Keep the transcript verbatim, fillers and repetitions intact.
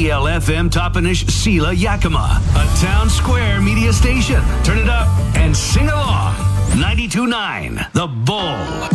C L F M Toppenish Sela Yakima, a Town Square media station. Turn it up and sing along. ninety-two point nine The Bull.